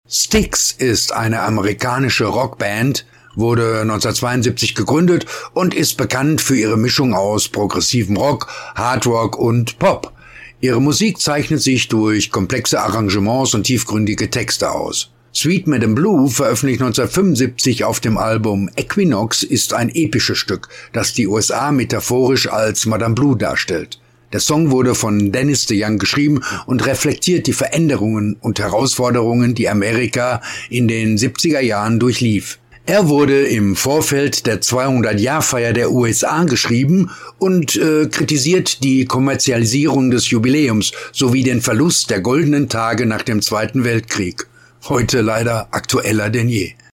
Styx ist eine amerikanische Rockband, wurde 1972 gegründet und ist bekannt für ihre Mischung aus progressivem Rock, Hardrock und Pop. Ihre Musik zeichnet sich durch komplexe Arrangements und tiefgründige Texte aus. Sweet Madame Blue, veröffentlicht 1975 auf dem Album Equinox, ist ein episches Stück, das die USA metaphorisch als Madame Blue darstellt. Der Song wurde von Dennis DeYoung geschrieben und reflektiert die Veränderungen und Herausforderungen, die Amerika in den 70er Jahren durchlief. Er wurde im Vorfeld der 200-Jahr-Feier der USA geschrieben und kritisiert die Kommerzialisierung des Jubiläums sowie den Verlust der goldenen Tage nach dem Zweiten Weltkrieg. Heute leider aktueller denn je.